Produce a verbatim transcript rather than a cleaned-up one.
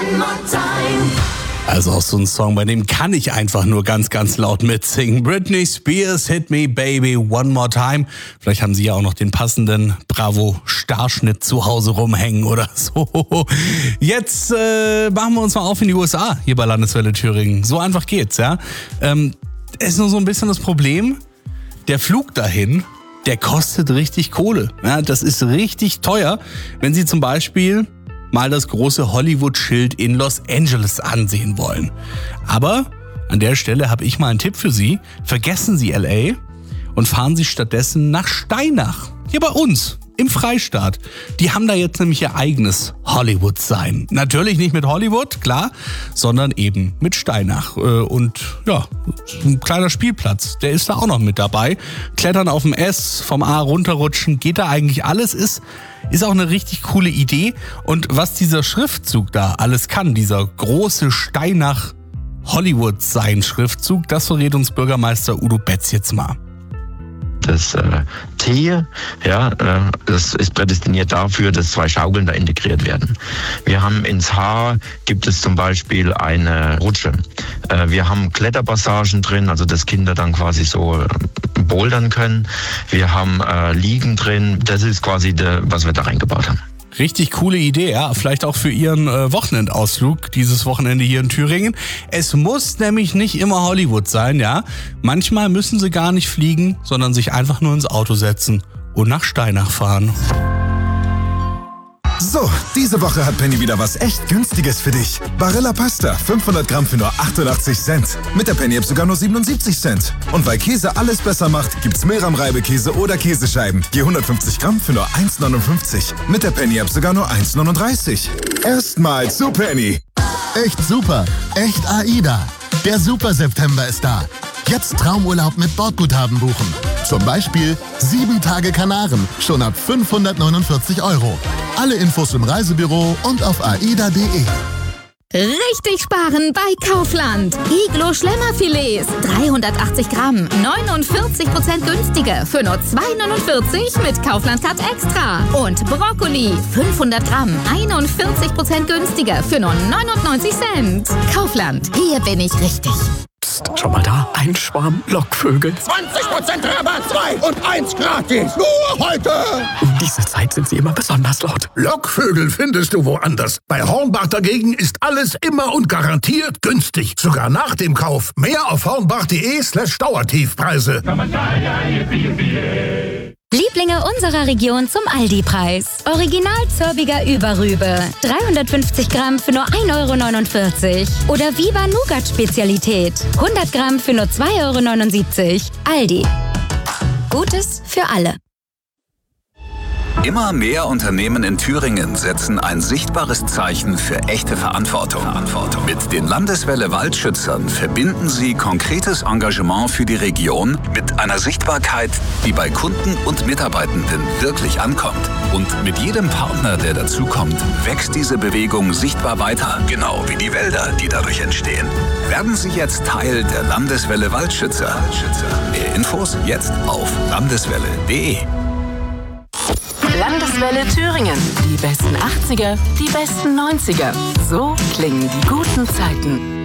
One More Time. Also auch so ein Song, bei dem kann ich einfach nur ganz, ganz laut mitsingen. Britney Spears, Hit Me Baby, One More Time. Vielleicht haben Sie ja auch noch den passenden Bravo-Starschnitt zu Hause rumhängen oder so. Jetzt äh, machen wir uns mal auf in die U S A, hier bei Landeswelle Thüringen. So einfach geht's, ja. Ähm, ist nur so ein bisschen das Problem, der Flug dahin, der kostet richtig Kohle. Ja, das ist richtig teuer, wenn Sie zum Beispiel mal das große Hollywood-Schild in Los Angeles ansehen wollen. Aber an der Stelle habe ich mal einen Tipp für Sie. Vergessen Sie L A und fahren Sie stattdessen nach Steinach. Hier bei uns, im Freistaat. Die haben da jetzt nämlich ihr eigenes Hollywood-Sein. Natürlich nicht mit Hollywood, klar, sondern eben mit Steinach. Und ja, ein kleiner Spielplatz, der ist da auch noch mit dabei. Klettern auf dem S, vom A runterrutschen, geht da eigentlich alles, ist Ist auch eine richtig coole Idee. Und was dieser Schriftzug da alles kann, dieser große Steinach Hollywood-Sein-Schriftzug, das verrät uns Bürgermeister Udo Betz jetzt mal. Das äh, T, ja, äh, das ist prädestiniert dafür, dass zwei Schaukeln da integriert werden. Wir haben ins H, gibt es zum Beispiel eine Rutsche. Äh, wir haben Kletterpassagen drin, also dass Kinder dann quasi so äh, bouldern können. Wir haben äh, Liegen drin. Das ist quasi, de, was wir da reingebaut haben. Richtig coole Idee, ja. Vielleicht auch für Ihren äh, Wochenendausflug dieses Wochenende hier in Thüringen. Es muss nämlich nicht immer Hollywood sein, ja. Manchmal müssen Sie gar nicht fliegen, sondern sich einfach nur ins Auto setzen und nach Steinach fahren. So, diese Woche hat Penny wieder was echt Günstiges für dich. Barilla Pasta, fünfhundert Gramm für nur achtundachtzig Cent. Mit der Penny-App sogar nur siebenundsiebzig Cent. Und weil Käse alles besser macht, gibt's Milram-Reibekäse oder Käsescheiben. Je hundertfünfzig Gramm für nur eins neunundfünfzig. Mit der Penny-App sogar nur eins neununddreißig. Erstmal zu Penny. Echt super. Echt AIDA. Der Super September ist da. Jetzt Traumurlaub mit Bordguthaben buchen. Zum Beispiel sieben Tage Kanaren, schon ab fünfhundertneunundvierzig Euro. Alle Infos im Reisebüro und auf aida punkt de. Richtig sparen bei Kaufland. Iglo Schlemmerfilets, dreihundertachtzig Gramm, neunundvierzig Prozent günstiger für nur zwei neunundvierzig mit Kaufland Cut Extra. Und Brokkoli, fünfhundert Gramm, einundvierzig Prozent günstiger für nur neunundneunzig Cent. Kaufland, hier bin ich richtig. Psst, schon mal da, ein Schwarm Lockvögel. zwanzig Prozent Rabatt, zwei und eins gratis. Nur heute. Um diese Zeit sind sie immer besonders laut. Lockvögel findest du woanders. Bei Hornbach dagegen ist alles immer und garantiert günstig. Sogar nach dem Kauf. Mehr auf hornbach.de slash Dauertiefpreise. Lieblinge unserer Region zum Aldi-Preis. Original Zörbiger Überrübe. dreihundertfünfzig Gramm für nur ein Euro neunundvierzig. Oder Viva Nougat Spezialität. hundert Gramm für nur zwei Euro neunundsiebzig. Aldi. Gutes für alle. Immer mehr Unternehmen in Thüringen setzen ein sichtbares Zeichen für echte Verantwortung. Verantwortung. Mit den Landeswelle Waldschützern verbinden sie konkretes Engagement für die Region mit einer Sichtbarkeit, die bei Kunden und Mitarbeitenden wirklich ankommt. Und mit jedem Partner, der dazukommt, wächst diese Bewegung sichtbar weiter. Genau wie die Wälder, die dadurch entstehen. Werden Sie jetzt Teil der Landeswelle Waldschützer. Mehr Infos jetzt auf landeswelle punkt de. Landeswelle Thüringen. Die besten achtziger, die besten neunziger. So klingen die guten Zeiten.